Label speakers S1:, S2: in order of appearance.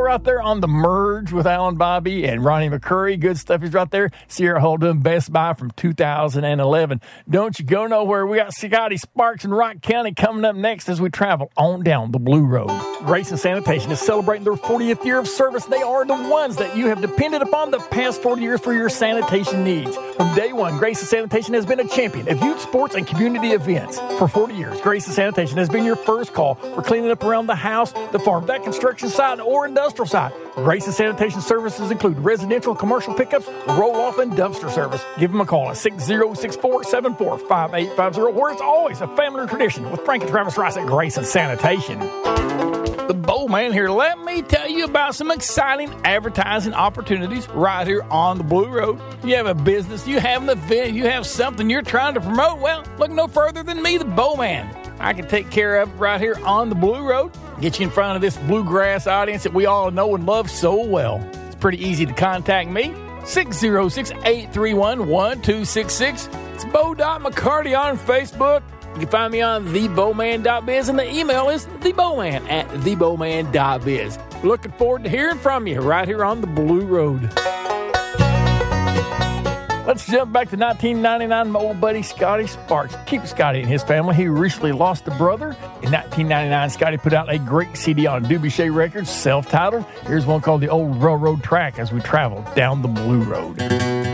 S1: right there on the merge with Alan Bobby and Ronnie McCurry. Good stuff is right there. Sierra Holden, Best Buy from 2011. Don't you go nowhere. We got Scotty Sparks in Rock County coming up next as we travel on down the Blue Road. Grayson Sanitation is celebrating their 40th year of service. They are the ones that you have depended upon the past 40 years for your sanitation needs. From day one, Grayson Sanitation has been a champion of youth sports and community events. For 40 years, Grayson Sanitation has been your first call for cleaning up around the house, the farm, that construction site, or industrial site. Grayson Sanitation services include residential, commercial pickups, roll-off, and dumpster service. Give them a call at 606-474-5850, where it's always a family tradition with Frank and Travis Rice at Grayson Sanitation. The Bowman here. Let me tell you about some exciting advertising opportunities right here on the Blue Road. You have a business, you have an event, you have something you're trying to promote. Well, look no further than me, the Bowman. I can take care of it right here on the Blue Road. Get you in front of this bluegrass audience that we all know and love so well. It's pretty easy to contact me. 606-831-1266. It's Bo.McCarty on Facebook. You can find me on thebowman.biz, and the email is thebowman@thebowman.biz. Looking forward to hearing from you right here on the Blue Road. Let's jump back to 1999. My old buddy Scotty Sparks. Keep Scotty and his family. He recently lost a brother. In 1999, Scotty put out a great CD on Dubuche Records, self-titled. Here's one called The Old Railroad Track as we travel down the Blue Road.